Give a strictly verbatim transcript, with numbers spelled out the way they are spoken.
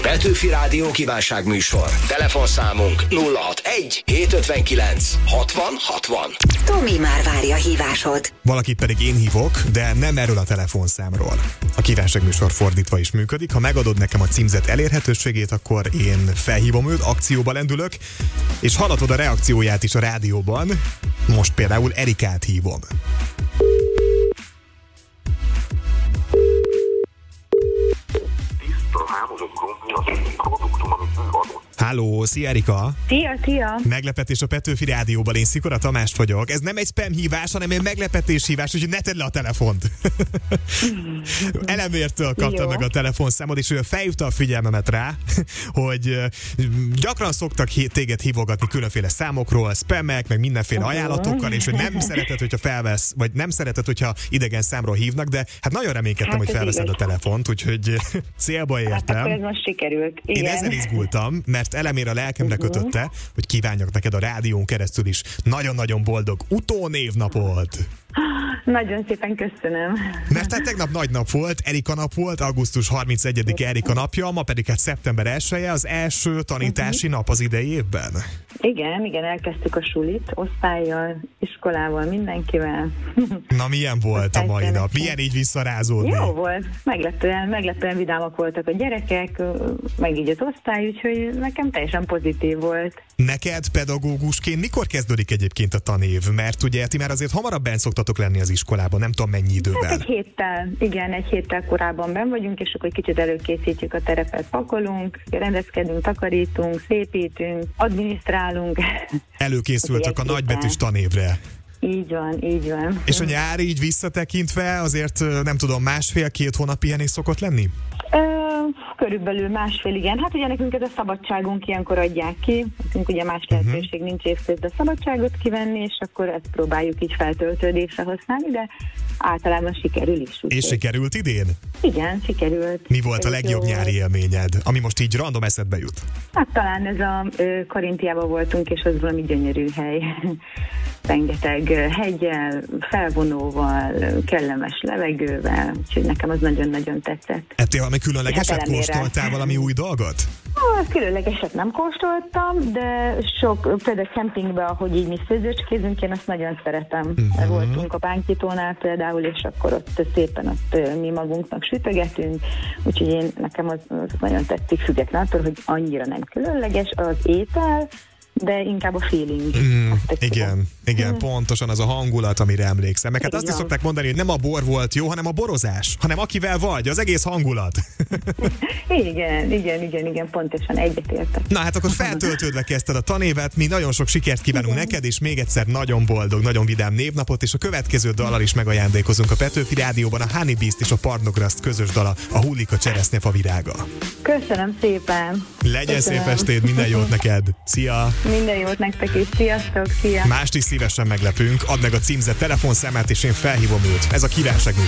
Petőfi Rádió kívánságműsor. Telefonszámunk nulla hatvanegy hétszázötvenkilenc hatvan hatvan. Tomi már várja hívásod. Valakit pedig én hívok, de nem erről a telefonszámról. A kívánságműsor fordítva is működik. Ha megadod nekem a címzet elérhetőségét, akkor én felhívom őt, akcióba lendülök, és hallatod a reakcióját is a rádióban. Most például Erikát hívom. Halló, szia Erika! Szia, szia! Meglepetés a Petőfi Rádióban, én Szikora Tamás vagyok. Ez nem egy spam hívás, hanem egy meglepetés hívás, úgyhogy ne tedd le a telefont. Elemértől kaptam meg a telefonszámod, és ő felhívta a figyelmemet rá, hogy gyakran szoktak téged hívogatni különféle számokról, spamek, meg mindenféle ajánlatokkal, és hogy nem szereted, hogyha felvesz, vagy nem szereted, hogyha idegen számról hívnak, de hát nagyon reménykedtem, hát hogy felveszed igaz. a telefont, úgyhogy célba értem. Hát akkor ez most sikerült. Igen. Én ezen izgultam, mert elemére a lelkemre uh-huh. kötötte, hogy kívánjak neked a rádión keresztül is nagyon-nagyon boldog utónévnapot. Nagyon szépen köszönöm. Mert tehát tegnap nagy nap volt, Erika nap volt, augusztus harmincegyedike Erika napja, ma pedig hát szeptember elseje, az első tanítási uh-huh. nap az idei évben. Igen, igen, elkezdtük a sulit, osztályjal, iskolával, mindenkivel. Na milyen volt a mai nap? Milyen így visszarázódni? Jó volt, meglepően, meglepően vidámak voltak a gyerekek, meg így az osztály, úgyhogy nekem teljesen pozitív volt. Neked pedagógusként mikor kezdődik egyébként a tanév? Mert ugye ti már azért hamarabb benn szoktatok lenni az iskolában, nem tudom mennyi idővel. Hát egy héttel, igen, egy héttel korábban benn vagyunk, és akkor egy kicsit előkészítjük a terepet, pakolunk, rendezkedünk, takarítunk, szépítünk, adminisztrálunk. Előkészültök a nagybetűs tanévre. Így van, így van. És a nyár így visszatekintve azért nem tudom, másfél-két hónap pihenés szokott lenni? Ö, körülbelül másfél, igen. Hát ugye nekünk ez a szabadságunk ilyenkor adják ki. Nekünk ugye más lehetőség uh-huh. nincs évközben szabadságot kivenni, és akkor ezt próbáljuk így feltöltődésre használni, de általában sikerül is. És sikerült idén? Igen, sikerült. Mi volt a legjobb jó nyári élményed, ami most így random eszedbe jut? Hát talán ez a ö, Karintiában voltunk, és az valami gyönyörű hely. Rengeteg heggyel, felvonóval, kellemes levegővel, úgyhogy nekem az nagyon-nagyon tetszett. Ettél valami különlegeset, kóstoltál valami új dolgot? Ah, különlegeset nem kóstoltam, de sok, például kempingben, ahogy így mi főzőcskézünk, én azt nagyon szeretem. Uh-huh. Voltunk a Bánkitónál például, és akkor ott szépen ott mi magunknak sütögetünk, úgyhogy én, nekem az, az nagyon tetszik, független attól, hogy annyira nem különleges az étel, de inkább a feeling. Mm, igen, igen, mm. pontosan az a hangulat, amire emlékszem. Meg hát azt is szokták mondani, hogy nem a bor volt jó, hanem a borozás, hanem akivel vagy, az egész hangulat. igen, igen, igen, igen, pontosan egyetértek. Na hát akkor feltöltődve kezdted a tanévet, mi nagyon sok sikert kívánunk igen. neked, és még egyszer nagyon boldog, nagyon vidám névnapot, és a következő dallal is megajándékozunk a Petőfi Rádióban, a Honey Beast és a Parnograszt közös dala, a Hullik a cseresznyefa virága. Köszönöm szépen! Legyen Köszönöm. Szép estét, minden jót neked! Szia! Minden jót nektek is, sziasztok, szia! Mást is szívesen meglepünk, add meg a címzett telefonszámát, és én felhívom őt. Ez a kívánságműsor.